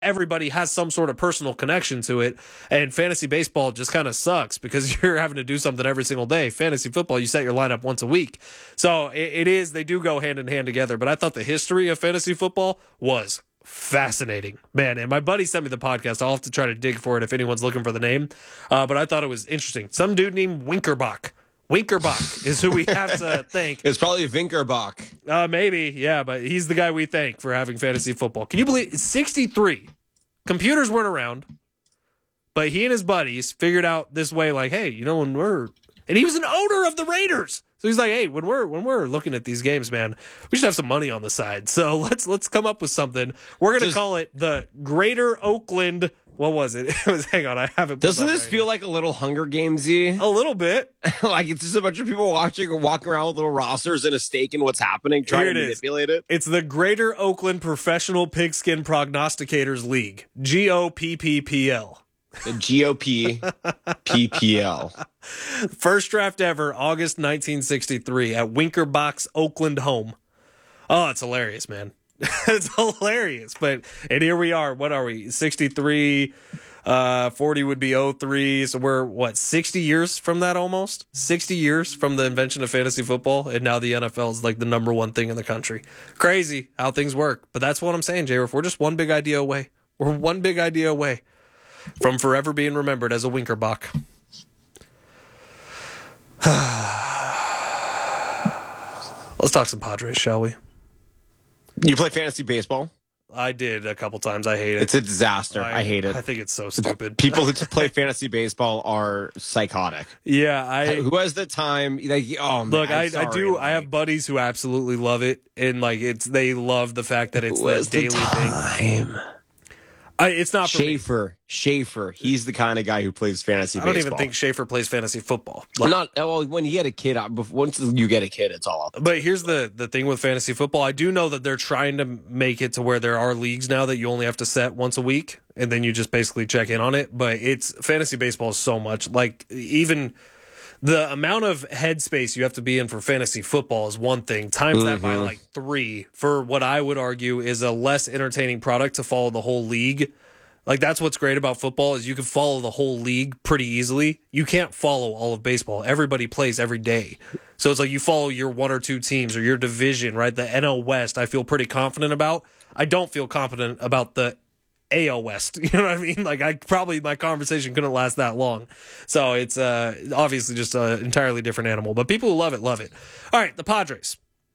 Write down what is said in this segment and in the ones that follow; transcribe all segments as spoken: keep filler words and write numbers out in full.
everybody has some sort of personal connection to it. And fantasy baseball just kind of sucks because you're having to do something every single day. Fantasy football, you set your lineup once a week. So it, it is, they do go hand in hand together. But I thought the history of fantasy football was fascinating, man. And my buddy sent me the podcast. I'll have to try to dig for it if anyone's looking for the name. Uh, but I thought it was interesting. Some dude named Winkerbach. Winkerbach is who we have to thank. It's probably Vinkerbach. Uh, maybe, yeah, but he's the guy we thank for having fantasy football. Can you believe sixty-three? Computers weren't around, but he and his buddies figured out this way, like, hey, you know, when we're, and he was an owner of the Raiders. So he's like, hey, when we're when we're looking at these games, man, we should have some money on the side. So let's let's come up with something. We're gonna Just, call it the Greater Oakland. What was it? It was. Hang on, I haven't. Doesn't this right feel now. like a little Hunger Gamesy? A little bit. Like it's just a bunch of people watching or walking around with little rosters and a stake in what's happening, trying Here to it manipulate is. it. It's the Greater Oakland Professional Pigskin Prognosticators League, G O P P P L. The G O P P P L. First draft ever, August nineteen sixty-three at Winkerbach's Oakland home. Oh, it's hilarious, man. It's hilarious. But, and here we are. What are we? sixty-three, uh, forty would be oh three. So we're, what, sixty years from that almost? sixty years from the invention of fantasy football. And now the N F L is like the number one thing in the country. Crazy how things work. But that's what I'm saying, J-Riff. We're just one big idea away. We're one big idea away from forever being remembered as a Winkerbach. Let's talk some Padres, shall we? You play fantasy baseball? I did a couple times. I hate it. It's a disaster. I, I hate it. I think it's so stupid. People who play fantasy baseball are psychotic. Yeah, I. Who has the time? Like, oh, man, look, I, sorry, I do. like, I have buddies who absolutely love it, and like it's they love the fact that it's who has the daily the time? thing. I, it's not for Schaefer. me. Schaefer. He's the kind of guy who plays fantasy I don't baseball. even think Schaefer plays fantasy football. Like, not well. When you get a kid, once you get a kid, it's all up. But here's the the thing with fantasy football. I do know that they're trying to make it to where there are leagues now that you only have to set once a week, and then you just basically check in on it. But it's fantasy baseball is so much like even. The amount of headspace you have to be in for fantasy football is one thing. Times mm-hmm. that by like three for what I would argue is a less entertaining product to follow the whole league. Like that's what's great about football is you can follow the whole league pretty easily. You can't follow all of baseball. Everybody plays every day. So it's like you follow your one or two teams or your division, right? The N L West I feel pretty confident about. I don't feel confident about the A L West. You know what I mean? Like I probably, my conversation couldn't last that long. So it's uh, obviously just an entirely different animal, but people who love it, love it. All right. The Padres.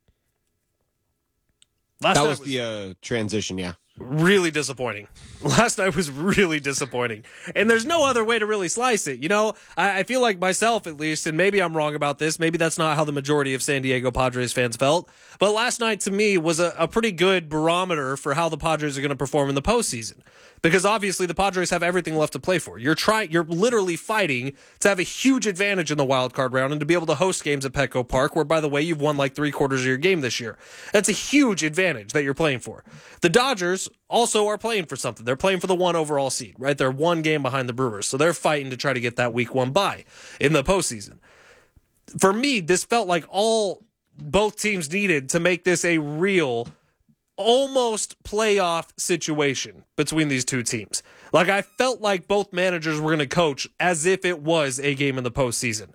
Last that was, was the uh, transition. Yeah. Really disappointing. Last night was really disappointing. And there's no other way to really slice it. You know, I, I feel like myself at least, and maybe I'm wrong about this. Maybe that's not how the majority of San Diego Padres fans felt. But last night to me was a, a pretty good barometer for how the Padres are going to perform in the postseason. Because obviously the Padres have everything left to play for. You're trying, you're literally fighting to have a huge advantage in the wild card round and to be able to host games at Petco Park, where by the way, you've won like three quarters of your game this year. That's a huge advantage that you're playing for. The Dodgers also are playing for something. They're playing for the one overall seed, right? They're one game behind the Brewers. So they're fighting to try to get that week one bye in the postseason. For me, this felt like all both teams needed to make this a real almost playoff situation between these two teams. Like I felt like both managers were going to coach as if it was a game in the postseason.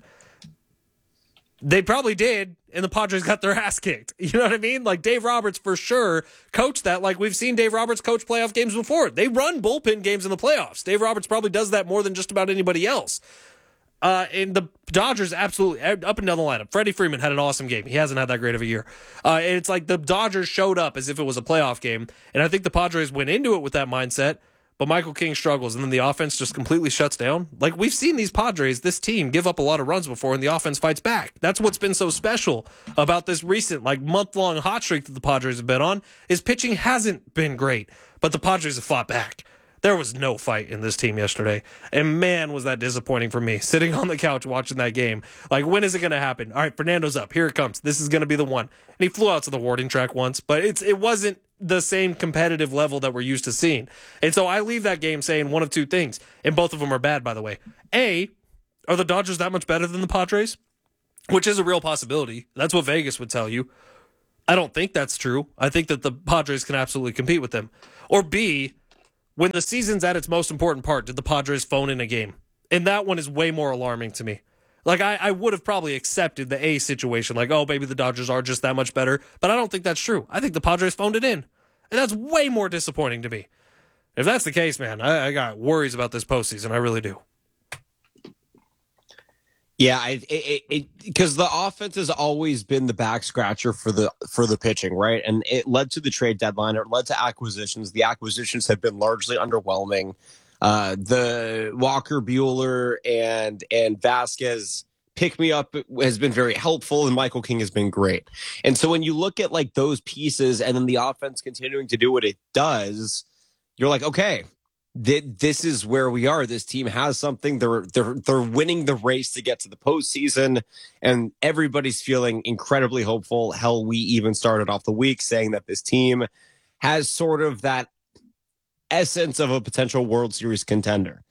They probably did, and the Padres got their ass kicked. You know what I mean? Like Dave Roberts for sure coached that. Like we've seen Dave Roberts coach playoff games before. They run bullpen games in the playoffs. Dave Roberts probably does that more than just about anybody else. Uh, and the Dodgers absolutely up and down the lineup. Freddie Freeman had an awesome game. He hasn't had that great of a year. Uh, and it's like the Dodgers showed up as if it was a playoff game. And I think the Padres went into it with that mindset, but Michael King struggles and then the offense just completely shuts down. Like we've seen these Padres, this team give up a lot of runs before and the offense fights back. That's what's been so special about this recent like month long hot streak that the Padres have been on is pitching hasn't been great, but the Padres have fought back. There was no fight in this team yesterday. And man, was that disappointing for me, sitting on the couch watching that game. Like, when is it going to happen? All right, Fernando's up. Here it comes. This is going to be the one. And he flew out to the warning track once, but it's it wasn't the same competitive level that we're used to seeing. And so I leave that game saying one of two things, and both of them are bad, by the way. A, are the Dodgers that much better than the Padres? Which is a real possibility. That's what Vegas would tell you. I don't think that's true. I think that the Padres can absolutely compete with them. Or B, when the season's at its most important part, did the Padres phone in a game? And that one is way more alarming to me. Like, I, I would have probably accepted the A situation, like, oh, maybe the Dodgers are just that much better, but I don't think that's true. I think the Padres phoned it in, and that's way more disappointing to me. If that's the case, man, I, I got worries about this postseason. I really do. Yeah, I, it, it, because the offense has always been the back scratcher for the for the pitching, right? And it led to the trade deadline. It led to acquisitions. The acquisitions have been largely underwhelming. Uh, the Walker Buehler and and Vasquez pick me up has been very helpful, and Michael King has been great. And so when you look at like those pieces, and then the offense continuing to do what it does, you're like, okay, th- this is where we are. This team has something. They're they're they're winning the race to get to the postseason, and everybody's feeling incredibly hopeful. Hell, we even started off the week saying that this team has sort of that essence of a potential World Series contender.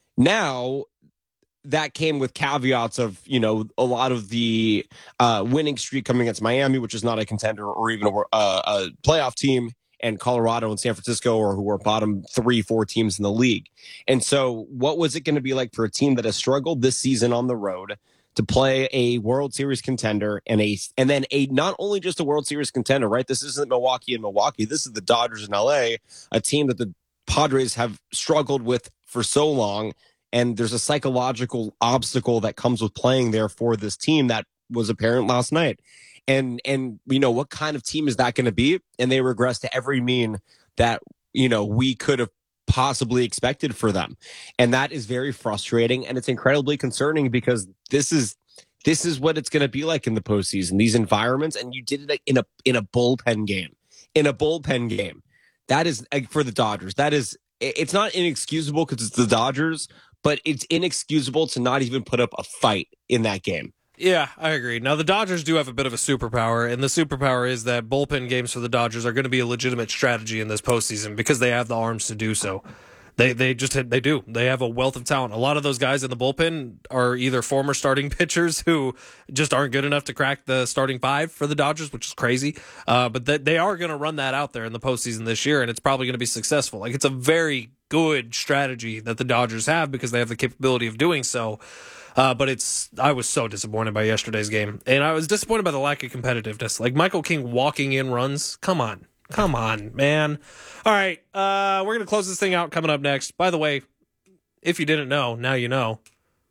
Now, that came with caveats of, you know, a lot of the uh, winning streak coming against Miami, which is not a contender or even a, uh, a playoff team, and Colorado and San Francisco, or who are bottom three, four teams in the league. And so what was it going to be like for a team that has struggled this season on the road to play a World Series contender and a and then a not only just a World Series contender, right? This isn't Milwaukee and Milwaukee. This is the Dodgers in L A, a team that the Padres have struggled with for so long, and there's a psychological obstacle that comes with playing there for this team that was apparent last night. And, and you know, what kind of team is that going to be? And they regress to every mean that, you know, we could have possibly expected for them. And that is very frustrating, and it's incredibly concerning, because this is this is what it's going to be like in the postseason, these environments. And you did it in a in a bullpen game, in a bullpen game. That is, for the Dodgers, that is, it's not inexcusable because it's the Dodgers, but it's inexcusable to not even put up a fight in that game. Yeah, I agree. Now, the Dodgers do have a bit of a superpower, and the superpower is that bullpen games for the Dodgers are going to be a legitimate strategy in this postseason because they have the arms to do so. They they just they do. They have a wealth of talent. A lot of those guys in the bullpen are either former starting pitchers who just aren't good enough to crack the starting five for the Dodgers, which is crazy. Uh, but they, they are going to run that out there in the postseason this year, and it's probably going to be successful. Like, it's a very good strategy that the Dodgers have because they have the capability of doing so. Uh, but it's I was so disappointed by yesterday's game, and I was disappointed by the lack of competitiveness. Like, Michael King walking in runs. Come on. Come on, man. All right, uh, we're going to close this thing out coming up next. By the way, if you didn't know, now you know.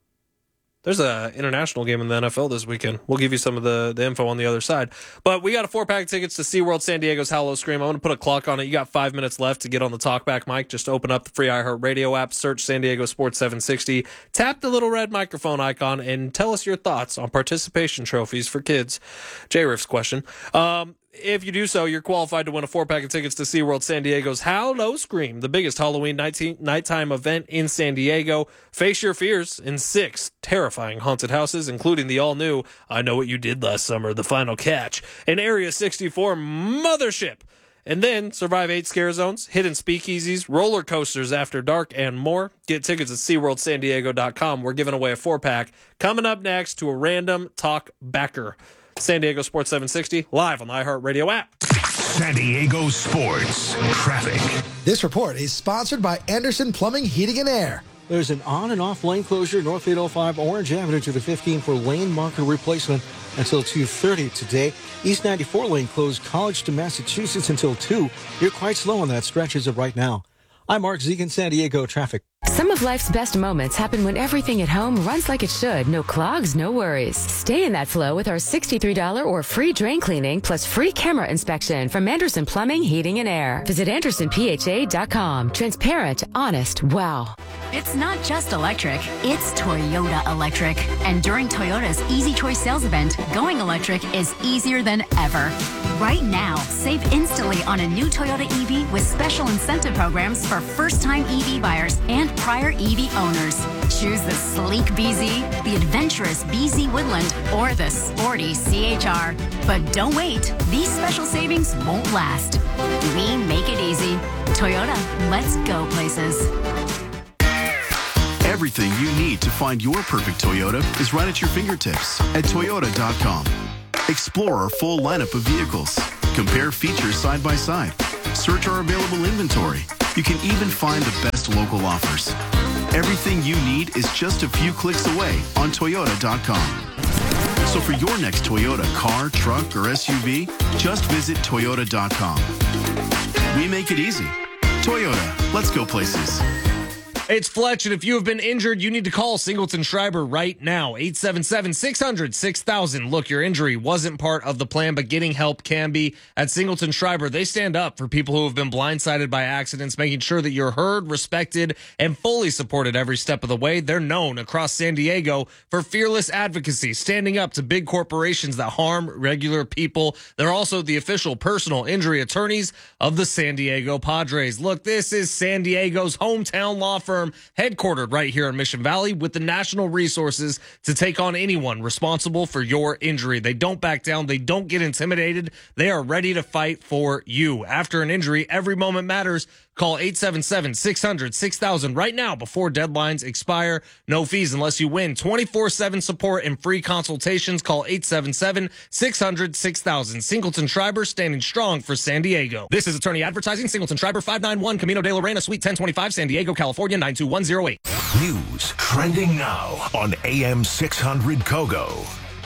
There's an international game in the N F L this weekend. We'll give you some of the, the info on the other side. But we got a four-pack of tickets to SeaWorld San Diego's Hallow Scream. I'm going to put a clock on it. You got five minutes left to get on the talkback mic. Just open up the free iHeartRadio app, search San Diego Sports seven sixty, tap the little red microphone icon, and tell us your thoughts on participation trophies for kids. J-Riff's question. Um... If you do so, you're qualified to win a four-pack of tickets to SeaWorld San Diego's Hallow Scream, the biggest Halloween night- nighttime event in San Diego. Face your fears in six terrifying haunted houses, including the all-new I Know What You Did Last Summer, The Final Catch, an Area sixty-four mothership. And then survive eight scare zones, hidden speakeasies, roller coasters after dark, and more. Get tickets at sea world san diego dot com. We're giving away a four-pack coming up next to a random talk backer. San Diego Sports seven sixty, live on the iHeartRadio app. San Diego Sports Traffic. This report is sponsored by Anderson Plumbing, Heating and Air. There's an on and off lane closure, North eight oh five Orange Avenue to the fifteen for lane marker replacement until two thirty today. East ninety-four lane closed, College to Massachusetts until two. You're quite slow on that stretch as of right now. I'm Mark Zegan, San Diego Traffic. Some of life's best moments happen when everything at home runs like it should. No clogs, no worries. Stay in that flow with our sixty-three dollars or free drain cleaning plus free camera inspection from Anderson Plumbing, Heating and Air. Visit anderson p h a dot com. Transparent, honest, wow. It's not just electric, it's Toyota electric. And during Toyota's Easy Choice sales event, going electric is easier than ever. Right now, save instantly on a new Toyota E V with special incentive programs for first-time E V buyers and prior E V owners. Choose the sleek B Z, the adventurous B Z Woodland, or the sporty C H R. But don't wait, these special savings won't last. We make it easy. Toyota, let's go places. Everything you need to find your perfect Toyota is right at your fingertips at toyota dot com. Explore our full lineup of vehicles. Compare features side by side. Search our available inventory. You can even find the best local offers. Everything you need is just a few clicks away on Toyota dot com. So for your next Toyota car, truck, or S U V, just visit Toyota dot com. We make it easy. Toyota, let's go places. It's Fletch, and if you have been injured, you need to call Singleton Schreiber right now. eight seven seven, six hundred, six thousand. Look, your injury wasn't part of the plan, but getting help can be. At Singleton Schreiber, they stand up for people who have been blindsided by accidents, making sure that you're heard, respected, and fully supported every step of the way. They're known across San Diego for fearless advocacy, standing up to big corporations that harm regular people. They're also the official personal injury attorneys of the San Diego Padres. Look, this is San Diego's hometown law firm, headquartered right here in Mission Valley, with the national resources to take on anyone responsible for your injury. They don't back down. They don't get intimidated. They are ready to fight for you. After an injury, every moment matters. Call eight seven seven, six hundred, six thousand right now before deadlines expire. No fees unless you win. twenty-four seven support and free consultations. Call eight seven seven, six hundred, six thousand. Singleton Schreiber, standing strong for San Diego. This is Attorney Advertising. Singleton Schreiber, five ninety-one Camino de la Reina, Suite ten twenty-five, San Diego, California, nine two one zero eight. News trending now on A M six hundred Kogo.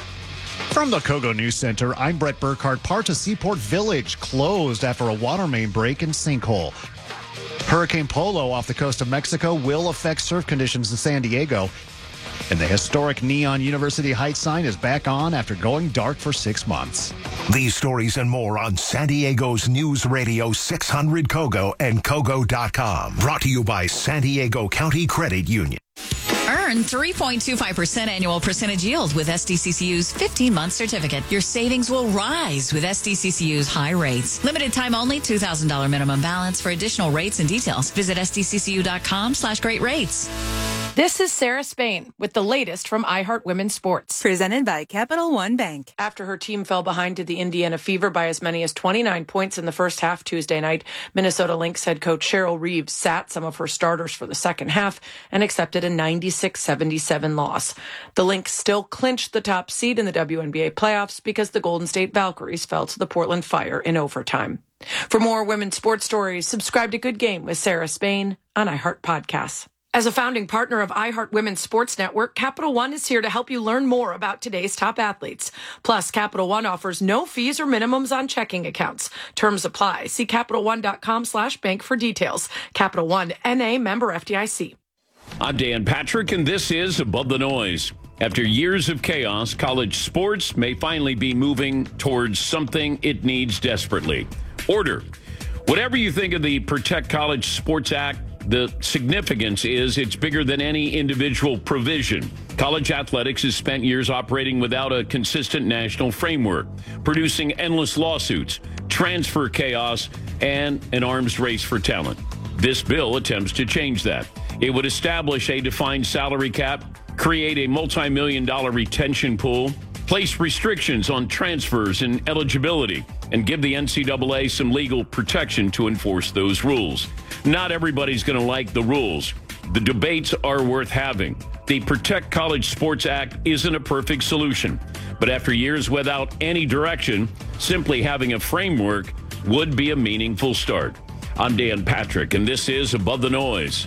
From the Kogo News Center, I'm Brett Burkhardt. Parts of Seaport Village closed after a water main break and sinkhole. Hurricane Polo off the coast of Mexico will affect surf conditions in San Diego. And the historic Neon University Heights sign is back on after going dark for six months. These stories and more on San Diego's News Radio six hundred Kogo and Kogo dot com. Brought to you by San Diego County Credit Union. Earn three point two five percent annual percentage yield with S D C C U's fifteen-month certificate. Your savings will rise with S D C C U's high rates. Limited time only, two thousand dollars minimum balance. For additional rates and details, visit S D C C U dot com slash great rates. This is Sarah Spain with the latest from iHeart Women's Sports. Presented by Capital One Bank. After her team fell behind to the Indiana Fever by as many as twenty-nine points in the first half Tuesday night, Minnesota Lynx head coach Cheryl Reeves sat some of her starters for the second half and accepted a ninety-six seventy-seven loss. The Lynx still clinched the top seed in the W N B A playoffs because the Golden State Valkyries fell to the Portland Fire in overtime. For more women's sports stories, subscribe to Good Game with Sarah Spain on iHeart Podcasts. As a founding partner of iHeart Women's Sports Network, Capital One is here to help you learn more about today's top athletes. Plus, Capital One offers no fees or minimums on checking accounts. Terms apply. See Capital One dot com slash bank for details. Capital One, N A, member F D I C. I'm Dan Patrick, and this is Above the Noise. After years of chaos, college sports may finally be moving towards something it needs desperately: order. Whatever you think of the Protect College Sports Act, the significance is it's bigger than any individual provision. College athletics has spent years operating without a consistent national framework, producing endless lawsuits, transfer chaos, and an arms race for talent. This bill attempts to change that. It would establish a defined salary cap, create a multi-million dollar retention pool, place restrictions on transfers and eligibility, and give the N C double A some legal protection to enforce those rules. Not everybody's going to like the rules. The debates are worth having. The Protect College Sports Act isn't a perfect solution, but after years without any direction, simply having a framework would be a meaningful start. I'm Dan Patrick, and this is Above the Noise.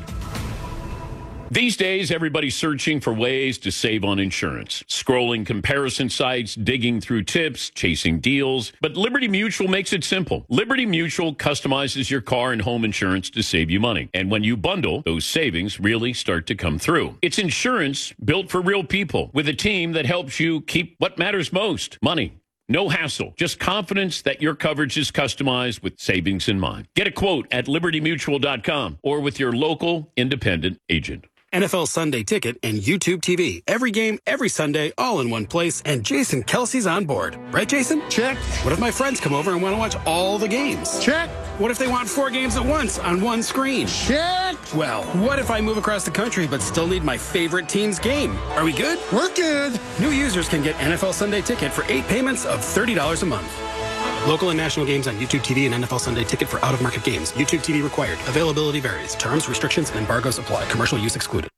These days, everybody's searching for ways to save on insurance. Scrolling comparison sites, digging through tips, chasing deals. But Liberty Mutual makes it simple. Liberty Mutual customizes your car and home insurance to save you money. And when you bundle, those savings really start to come through. It's insurance built for real people with a team that helps you keep what matters most: money. No hassle, just confidence that your coverage is customized with savings in mind. Get a quote at liberty mutual dot com or with your local independent agent. N F L Sunday Ticket and YouTube T V. Every game, every Sunday, all in one place. And Jason Kelsey's on board. Right, Jason? Check. What if my friends come over and want to watch all the games? Check. What if they want four games at once on one screen? Check. Well, what if I move across the country but still need my favorite team's game? Are we good? We're good. New users can get N F L Sunday Ticket for eight payments of thirty dollars a month. Local and national games on YouTube T V and N F L Sunday Ticket for out-of-market games. YouTube T V required. Availability varies. Terms, restrictions, and embargoes apply. Commercial use excluded.